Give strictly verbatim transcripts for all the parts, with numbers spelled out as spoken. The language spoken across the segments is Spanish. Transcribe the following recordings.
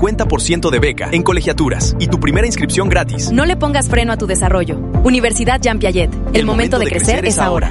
cincuenta por ciento de beca en colegiaturas y tu primera inscripción gratis. No le pongas freno a tu desarrollo. Universidad Jean Piaget. El, El momento, momento de, de crecer, crecer es ahora.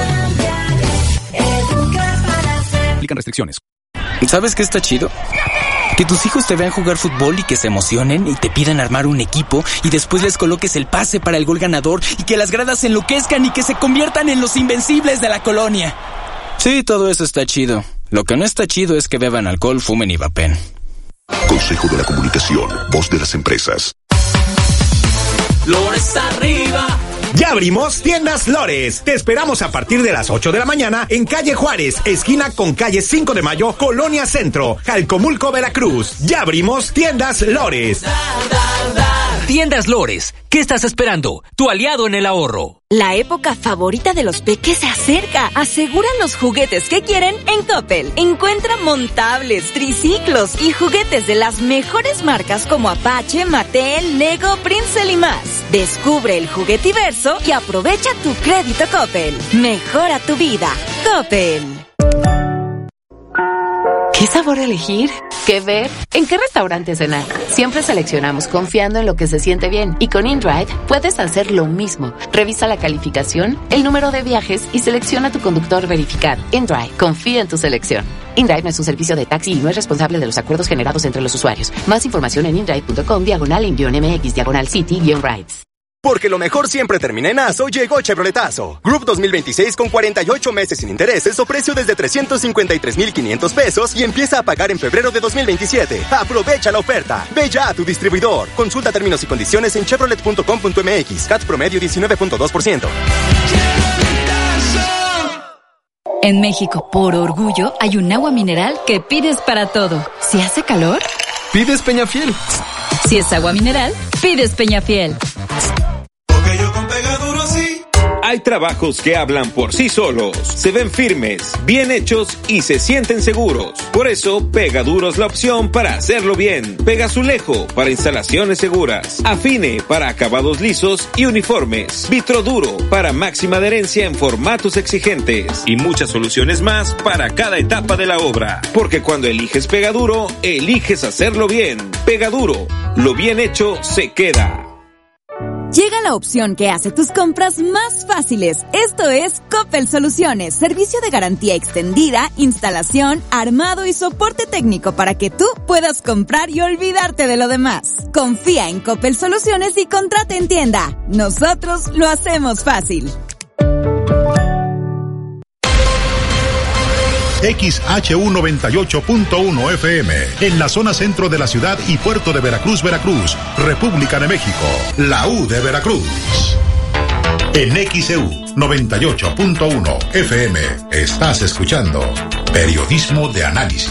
Aplican restricciones. ¿Sabes qué está chido? Que tus hijos te vean jugar fútbol y que se emocionen y te pidan armar un equipo y después les coloques el pase para el gol ganador y que las gradas se enloquezcan y que se conviertan en los invencibles de la colonia. Sí, todo eso está chido. Lo que no está chido es que beban alcohol, fumen y vapen. Consejo de la Comunicación, voz de las empresas. Lores arriba. Ya abrimos Tiendas Lores. Te esperamos a partir de las ocho de la mañana en calle Juárez, esquina con calle cinco de mayo, Colonia Centro, Jalcomulco, Veracruz. Ya abrimos Tiendas Lores. Da, da, da. Tiendas Lores, ¿qué estás esperando? Tu aliado en el ahorro. La época favorita de los peques se acerca. Aseguran los juguetes que quieren en Coppel. Encuentra montables, triciclos y juguetes de las mejores marcas como Apache, Mattel, Lego, Prince y más. Descubre el juguetiverso y aprovecha tu crédito Coppel. Mejora tu vida. Coppel. ¿Qué sabor elegir? ¿Qué ver? ¿En qué restaurante cenar? Siempre seleccionamos confiando en lo que se siente bien. Y con InDrive puedes hacer lo mismo. Revisa la calificación, el número de viajes y selecciona tu conductor verificado. InDrive, confía en tu selección. InDrive no es un servicio de taxi y no es responsable de los acuerdos generados entre los usuarios. Más información en indrive.com, diagonal en guión MX, diagonal City, guión Rides. Porque lo mejor siempre termina en Azo, llegó Chevroletazo. Group dos mil veintiséis con cuarenta y ocho meses sin intereses o precio desde trescientos cincuenta y tres mil quinientos pesos y empieza a pagar en febrero de dos mil veintisiete. Aprovecha la oferta. Ve ya a tu distribuidor. Consulta términos y condiciones en chevrolet punto com punto m x. C A T promedio diecinueve punto dos por ciento. En México, por orgullo, hay un agua mineral que pides para todo. Si hace calor, pides Peñafiel. Si es agua mineral, pides Peñafiel. Porque yo con Pegaduro sí. Hay trabajos que hablan por sí solos, se ven firmes, bien hechos y se sienten seguros. Por eso, Pegaduro es la opción para hacerlo bien. Pegazulejo para instalaciones seguras. Afine para acabados lisos y uniformes. Vitroduro para máxima adherencia en formatos exigentes. Y muchas soluciones más para cada etapa de la obra. Porque cuando eliges Pegaduro, eliges hacerlo bien. Pegaduro, lo bien hecho se queda. Llega la opción que hace tus compras más fáciles. Esto es Coppel Soluciones, servicio de garantía extendida, instalación, armado y soporte técnico para que tú puedas comprar y olvidarte de lo demás. Confía en Coppel Soluciones y contrata en tienda. Nosotros lo hacemos fácil. X H U noventa y ocho punto uno F M, en la zona centro de la ciudad y puerto de Veracruz, Veracruz, República de México, la U de Veracruz. En X E U noventa y ocho punto uno F M, estás escuchando Periodismo de Análisis.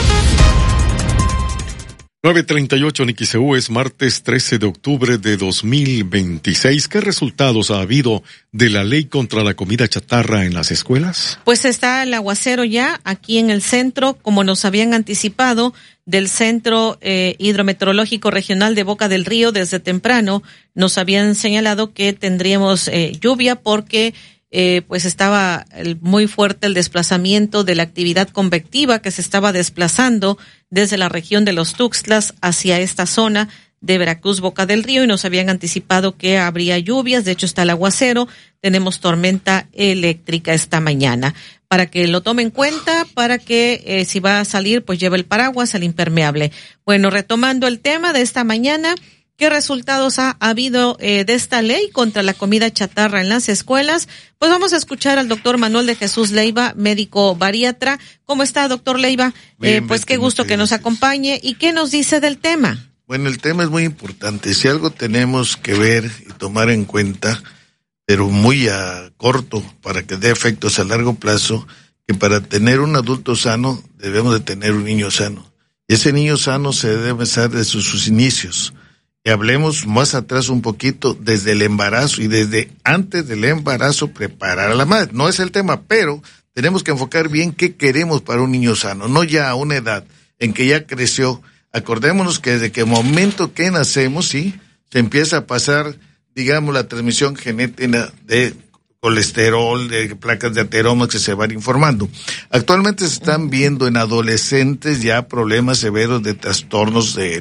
nueve treinta y ocho en X E U, es martes trece de octubre de dos mil veintiséis. ¿Qué resultados ha habido de la ley contra la comida chatarra en las escuelas? Pues está el aguacero ya aquí en el centro, como nos habían anticipado del Centro eh, Hidrometeorológico Regional de Boca del Río. Desde temprano nos habían señalado que tendríamos eh, lluvia porque Eh, pues estaba el, muy fuerte el desplazamiento de la actividad convectiva que se estaba desplazando desde la región de los Tuxtlas hacia esta zona de Veracruz, Boca del Río, y nos habían anticipado que habría lluvias. De hecho, está el aguacero. Tenemos tormenta eléctrica esta mañana. Para que lo tome en cuenta, para que eh, si va a salir, pues lleve el paraguas, el impermeable. Bueno, retomando el tema de esta mañana, ¿qué resultados ha habido eh, de esta ley contra la comida chatarra en las escuelas? Pues vamos a escuchar al doctor Manuel de Jesús Leiva, médico bariatra. ¿Cómo está, doctor Leiva? Eh, pues qué gusto que nos acompañe. ¿Y qué nos dice del tema? Bueno, el tema es muy importante. Si algo tenemos que ver y tomar en cuenta, pero muy a corto para que dé efectos a largo plazo, que para tener un adulto sano debemos de tener un niño sano. Y ese niño sano se debe empezar desde sus inicios. Y hablemos más atrás un poquito, desde el embarazo y desde antes del embarazo preparar a la madre. No es el tema, pero tenemos que enfocar bien qué queremos para un niño sano, no ya a una edad en que ya creció. Acordémonos que desde que el momento que nacemos, sí, se empieza a pasar, digamos, la transmisión genética de colesterol, de placas de ateroma que se van informando. Actualmente se están viendo en adolescentes ya problemas severos de trastornos de